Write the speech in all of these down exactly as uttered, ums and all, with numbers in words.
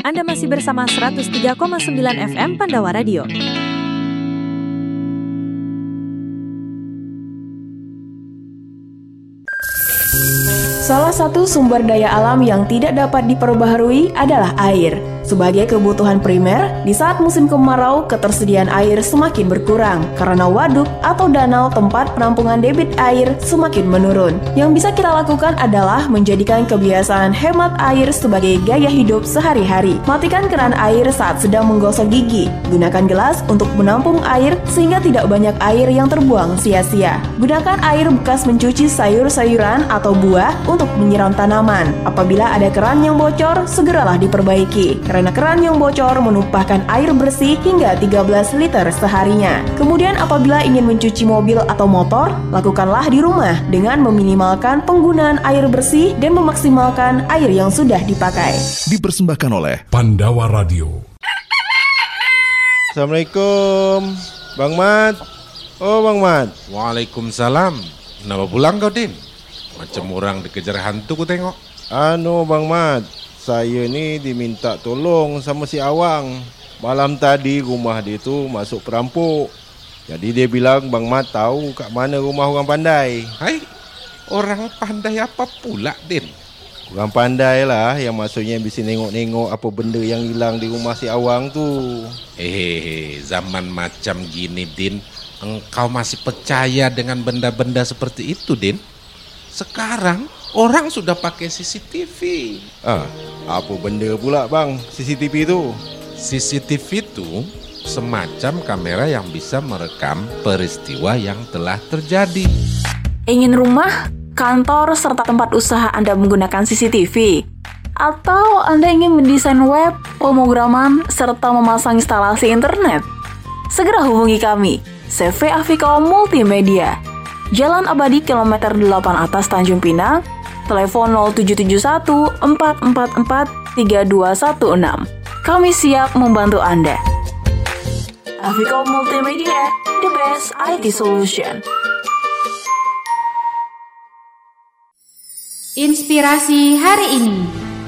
Anda masih bersama seratus tiga koma sembilan F M Pandawa Radio. Salah satu sumber daya alam yang tidak dapat diperbaharui adalah air. Sebagai kebutuhan primer, di saat musim kemarau, ketersediaan air semakin berkurang karena waduk atau danau tempat penampungan debit air semakin menurun. Yang bisa kita lakukan adalah menjadikan kebiasaan hemat air sebagai gaya hidup sehari-hari. Matikan keran air saat sedang menggosok gigi. Gunakan gelas untuk menampung air sehingga tidak banyak air yang terbuang sia-sia. Gunakan air bekas mencuci sayur-sayuran atau buah untuk menyiram tanaman. Apabila ada keran yang bocor, segeralah diperbaiki. Karena keran yang bocor menumpahkan air bersih hingga tiga belas liter seharinya. Kemudian apabila ingin mencuci mobil atau motor, lakukanlah di rumah dengan meminimalkan penggunaan air bersih dan memaksimalkan air yang sudah dipakai. Dipersembahkan oleh Pandawa Radio. Assalamualaikum, Bang Mat. Oh, Bang Mat. Waalaikumsalam. Kenapa pulang kau, Din? Macam orang dikejar hantu ku tengok. Anu, Bang Mat. Saya ni diminta tolong sama si Awang. Malam tadi rumah dia tu masuk perampok. Jadi dia bilang Bang Mat tahu kat mana rumah orang pandai. Hai, orang pandai apa pula, Din? Orang pandai lah yang maksudnya bisa nengok-nengok apa benda yang hilang di rumah si Awang tu. Hehehe, zaman macam gini, Din, engkau masih percaya dengan benda-benda seperti itu, Din? Sekarang orang sudah pakai C C T V. Ah, apa benda pula bang C C T V tu? C C T V itu semacam kamera yang bisa merekam peristiwa yang telah terjadi. Ingin rumah, kantor, serta tempat usaha Anda menggunakan C C T V? Atau Anda ingin mendesain web, pemrograman, serta memasang instalasi internet? Segera hubungi kami, C V Aviko Multimedia. Jalan Abadi kilometer delapan atas Tanjung Pinang, telepon nol tujuh tujuh satu empat empat empat tiga dua satu enam. Kami siap membantu Anda. Aviko Multimedia, the best I T solution. Inspirasi hari ini.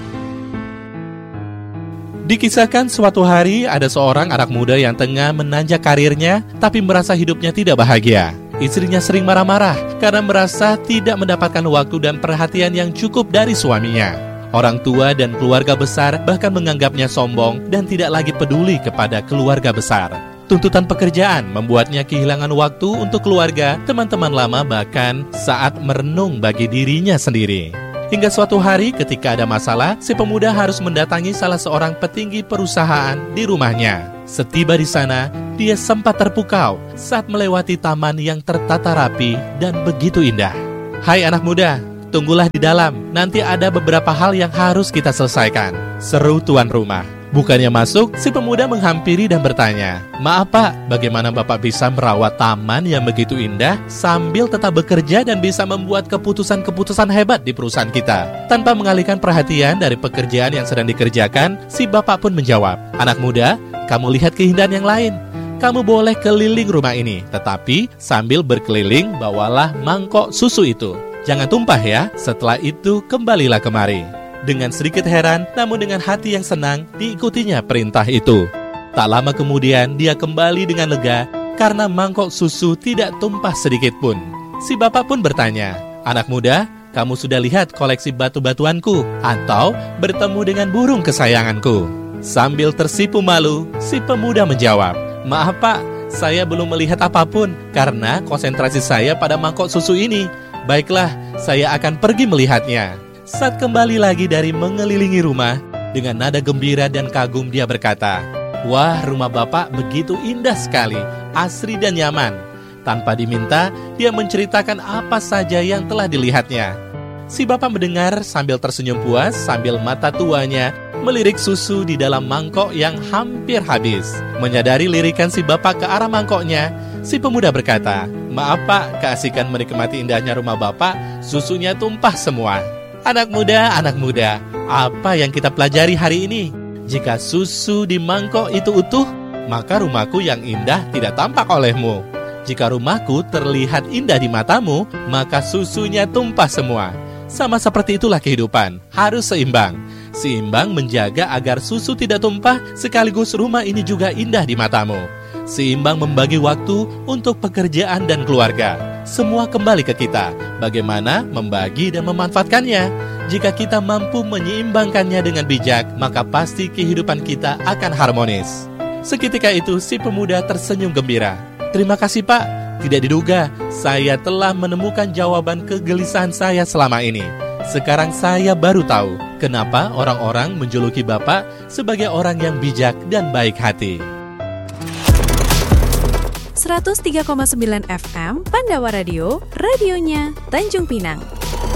Dikisahkan suatu hari ada seorang anak muda yang tengah menanjak karirnya tapi merasa hidupnya tidak bahagia. Istrinya sering marah-marah karena merasa tidak mendapatkan waktu dan perhatian yang cukup dari suaminya. Orang tua dan keluarga besar bahkan menganggapnya sombong dan tidak lagi peduli kepada keluarga besar. Tuntutan pekerjaan membuatnya kehilangan waktu untuk keluarga, teman-teman lama, bahkan saat merenung bagi dirinya sendiri. Hingga suatu hari ketika ada masalah, si pemuda harus mendatangi salah seorang petinggi perusahaan di rumahnya. Setiba di sana, dia sempat terpukau saat melewati taman yang tertata rapi dan begitu indah. Hai anak muda, tunggulah di dalam, nanti ada beberapa hal yang harus kita selesaikan, seru tuan rumah. Bukannya masuk, si pemuda menghampiri dan bertanya, "Maaf Pak, bagaimana Bapak bisa merawat taman yang begitu indah sambil tetap bekerja dan bisa membuat keputusan-keputusan hebat di perusahaan kita?" Tanpa mengalihkan perhatian dari pekerjaan yang sedang dikerjakan, si Bapak pun menjawab, "Anak muda, kamu lihat keindahan yang lain. Kamu boleh keliling rumah ini, tetapi sambil berkeliling bawalah mangkok susu itu. Jangan tumpah ya, setelah itu kembalilah kemari." Dengan sedikit heran, namun dengan hati yang senang, diikutinya perintah itu. Tak lama kemudian, dia kembali dengan lega karena mangkok susu tidak tumpah sedikit pun. Si bapak pun bertanya, "Anak muda, kamu sudah lihat koleksi batu-batuanku atau bertemu dengan burung kesayanganku?" Sambil tersipu malu, si pemuda menjawab, "Maaf Pak, saya belum melihat apapun karena konsentrasi saya pada mangkok susu ini. Baiklah, saya akan pergi melihatnya." Saat kembali lagi dari mengelilingi rumah, dengan nada gembira dan kagum dia berkata, "Wah, rumah Bapak begitu indah sekali, asri dan nyaman." Tanpa diminta, dia menceritakan apa saja yang telah dilihatnya. Si bapak mendengar sambil tersenyum puas, sambil mata tuanya melirik susu di dalam mangkok yang hampir habis. Menyadari lirikan si bapak ke arah mangkoknya, si pemuda berkata, "Maaf Pak, keasikan menikmati indahnya rumah Bapak, susunya tumpah semua." Anak muda, anak muda, apa yang kita pelajari hari ini? Jika susu di mangkok itu utuh, maka rumahku yang indah tidak tampak olehmu. Jika rumahku terlihat indah di matamu, maka susunya tumpah semua. Sama seperti itulah kehidupan, harus seimbang. Seimbang menjaga agar susu tidak tumpah, sekaligus rumah ini juga indah di matamu. Seimbang membagi waktu untuk pekerjaan dan keluarga. Semua kembali ke kita, bagaimana membagi dan memanfaatkannya. Jika kita mampu menyeimbangkannya dengan bijak, maka pasti kehidupan kita akan harmonis. Seketika itu si pemuda tersenyum gembira. Terima kasih Pak, tidak diduga saya telah menemukan jawaban kegelisahan saya selama ini. Sekarang saya baru tahu kenapa orang-orang menjuluki Bapak sebagai orang yang bijak dan baik hati. seratus tiga koma sembilan F M Pandawa Radio, radionya Tanjung Pinang.